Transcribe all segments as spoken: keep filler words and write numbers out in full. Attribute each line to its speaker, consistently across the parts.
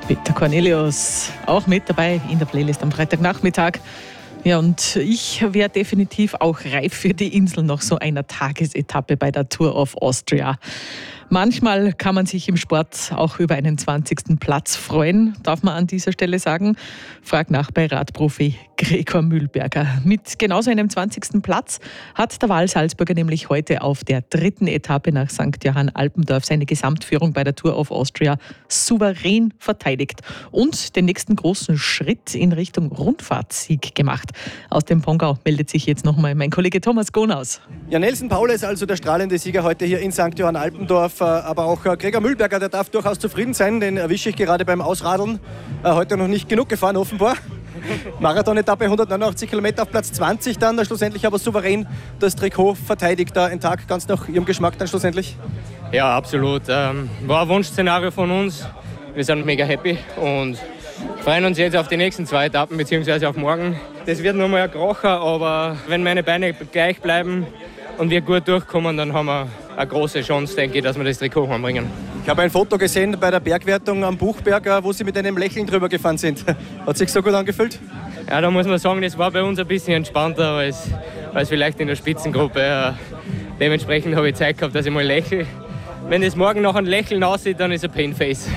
Speaker 1: Peter Cornelius auch mit dabei in der Playlist am Freitagnachmittag. Ja, und ich wäre definitiv auch reif für die Insel nach so einer Tagesetappe bei der Tour of Austria. Manchmal kann man sich im Sport auch über einen zwanzigsten Platz freuen, darf man an dieser Stelle sagen. Frag nach bei Radprofi Gregor Mühlberger. Mit genauso einem zwanzigsten Platz hat der Wahlsalzburger nämlich heute auf der dritten Etappe nach Sankt Johann Alpendorf seine Gesamtführung bei der Tour of Austria souverän verteidigt und den nächsten großen Schritt in Richtung Rundfahrtsieg gemacht. Aus dem Pongau meldet sich jetzt nochmal mein Kollege Thomas Gonaus.
Speaker 2: Ja, Nelson Paul ist also der strahlende Sieger heute hier in Sankt Johann Alpendorf. Aber auch Gregor Mühlberger, der darf durchaus zufrieden sein. Den erwische ich gerade beim Ausradeln. Heute noch nicht genug gefahren, offenbar. Marathon-Etappe, hundertneunundachtzig Kilometer auf Platz zwanzig dann. Schlussendlich aber souverän das Trikot verteidigt. Da ein Tag ganz nach Ihrem Geschmack dann schlussendlich?
Speaker 3: Ja, absolut. Ähm, war ein Wunschszenario von uns. Wir sind mega happy und freuen uns jetzt auf die nächsten zwei Etappen, beziehungsweise auf morgen. Das wird nochmal ein Kracher, aber wenn meine Beine gleich bleiben und wir gut durchkommen, dann haben wir eine große Chance, denke ich, dass wir das Trikot heimbringen.
Speaker 2: Ich habe ein Foto gesehen bei der Bergwertung am Buchberg, wo Sie mit einem Lächeln drüber gefahren sind. Hat sich so gut angefühlt?
Speaker 3: Ja, da muss man sagen, das war bei uns ein bisschen entspannter als, als vielleicht in der Spitzengruppe. Dementsprechend habe ich Zeit gehabt, dass ich mal lächle. Wenn es morgen noch ein Lächeln aussieht, dann ist ein Painface.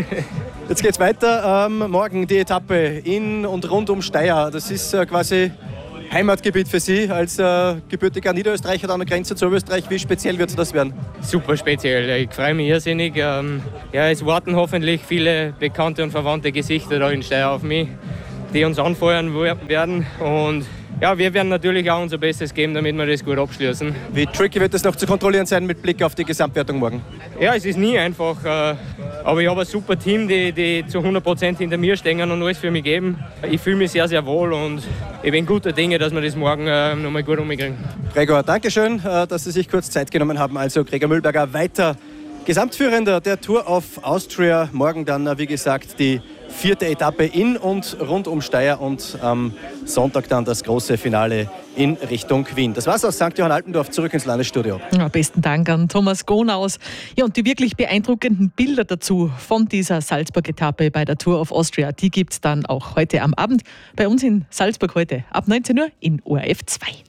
Speaker 2: Jetzt geht's weiter. Ähm, morgen die Etappe in und rund um Steyr. Das ist äh, quasi Heimatgebiet für Sie als äh, gebürtiger Niederösterreicher an der Grenze zu Österreich. Wie speziell wird das werden?
Speaker 3: Super speziell. Ich freue mich irrsinnig. Ähm, ja, es warten hoffentlich viele bekannte und verwandte Gesichter da in Steyr auf mich, die uns anfeuern werden. Und ja, wir werden natürlich auch unser Bestes geben, damit wir das gut abschließen.
Speaker 2: Wie tricky wird es noch zu kontrollieren sein mit Blick auf die Gesamtwertung morgen?
Speaker 3: Ja, es ist nie einfach. Äh, aber ich habe ein super Team, die, die zu hundert Prozent hinter mir stehen und alles für mich geben. Ich fühle mich sehr, sehr wohl und ich bin guter Dinge, dass wir das morgen äh, nochmal gut umkriegen.
Speaker 2: Gregor, danke schön, äh, dass Sie sich kurz Zeit genommen haben. Also Gregor Mühlberger weiter Gesamtführender der Tour of Austria. Morgen dann, äh, wie gesagt, die vierte Etappe in und rund um Steyr und am Sonntag dann das große Finale in Richtung Wien. Das war's aus Sankt Johann Alpendorf, zurück ins Landesstudio.
Speaker 1: Ja, besten Dank an Thomas Gonaus. Ja, und die wirklich beeindruckenden Bilder dazu von dieser Salzburg-Etappe bei der Tour of Austria, die gibt's dann auch heute am Abend bei uns in Salzburg heute ab neunzehn Uhr in O R F zwei.